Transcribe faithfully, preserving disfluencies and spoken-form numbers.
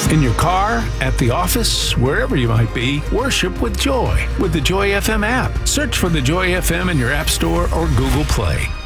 In your car, at the office, wherever you might be, worship with Joy with the Joy F M app. Search for the Joy F M in your App Store or Google Play.